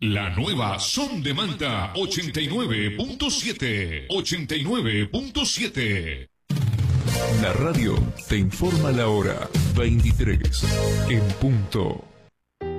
La nueva Son de Manta 89.7. 89.7. La radio te informa la hora 23 en punto.